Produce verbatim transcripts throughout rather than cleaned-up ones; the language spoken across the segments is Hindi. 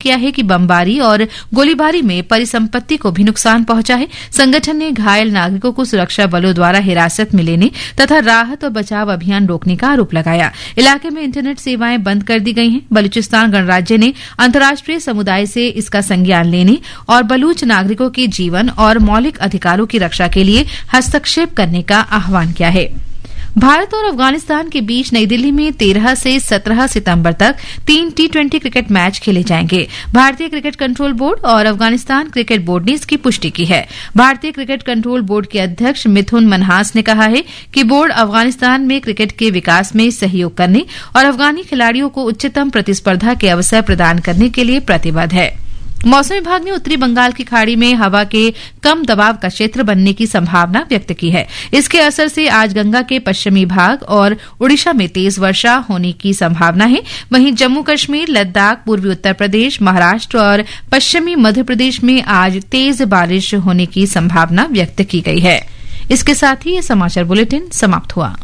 किया है कि बमबारी और गोलीबारी में परिसंपत्ति को भी नुकसान पहुंचा है। संगठन ने घायल नागरिकों को सुरक्षा बलों द्वारा हिरासत में लेने तथा राहत और बचाव अभियान रोकने का आरोप लगाया। इलाके में इंटरनेट सेवाएं बंद कर दी गई हैं। बलूचिस्तान गणराज्य ने अंतर्राष्ट्रीय समुदाय से इसका संज्ञान लेने और बलूच नागरिकों के जीवन और मौलिक अधिकारों की रक्षा के लिए हस्तक्षेप करने का आह्वान किया है। भारत और अफगानिस्तान के बीच नई दिल्ली में तेरह से सत्रह सितंबर तक तीन टी ट्वेंटी क्रिकेट मैच खेले जाएंगे। भारतीय क्रिकेट कंट्रोल बोर्ड और अफगानिस्तान क्रिकेट बोर्ड ने इसकी पुष्टि की है। भारतीय क्रिकेट कंट्रोल बोर्ड के अध्यक्ष मिथुन मनहास ने कहा है कि बोर्ड अफगानिस्तान में क्रिकेट के विकास में सहयोग करने और अफगानी खिलाड़ियों को उच्चतम प्रतिस्पर्धा के अवसर प्रदान करने के लिए प्रतिबद्ध है। मौसम विभाग ने उत्तरी बंगाल की खाड़ी में हवा के कम दबाव का क्षेत्र बनने की संभावना व्यक्त की है। इसके असर से आज गंगा के पश्चिमी भाग और ओडिशा में तेज वर्षा होने की संभावना है। वहीं जम्मू कश्मीर, लद्दाख, पूर्वी उत्तर प्रदेश, महाराष्ट्र और पश्चिमी मध्य प्रदेश में आज तेज बारिश होने की संभावना व्यक्त की गई है। इसके साथ ही ये समाचार बुलेटिन समाप्त हुआ।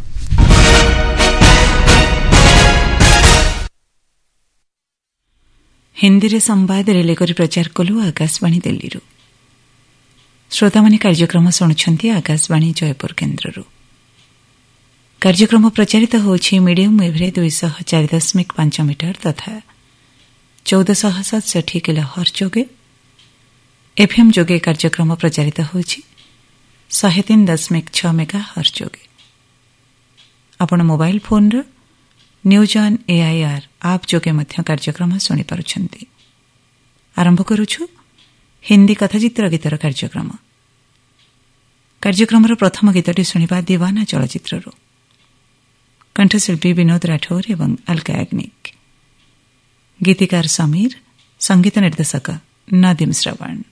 हिंदी संवाद रिले करी प्रचार कलु आकाशवाणी दिल्ली। श्रोता माने कार्यक्रम शुणुछंती आकाशवाणी जयपुर केन्द्ररू। कार्यक्रम प्रचारित होछि मीडियम वेव्रे दुईश चार दशमिक पांच मीटर तथा चौदह सतसठी किलो हर्ट्ज जोगे। एफएम जोगे कार्यक्रम प्रचारित होछि शहे तीन दशमिक छ मेगा हर्ट्ज जोगे। आपण mobile phone row news on AIR आप जोगे मध्य कार्यक्रम शुणी पारुछंती। आरंभ करुछु हिंदी कथाचित्र गीतर कार्यक्रम। कार्यक्रम प्रथम गीतटी शुणिबा दीवाना चलचित्ररू। कंठशिल्पी विनोद राठौर एवं अलका याग्निक, गीतिकार समीर, संगीत निर्देशक नदीम श्रवण।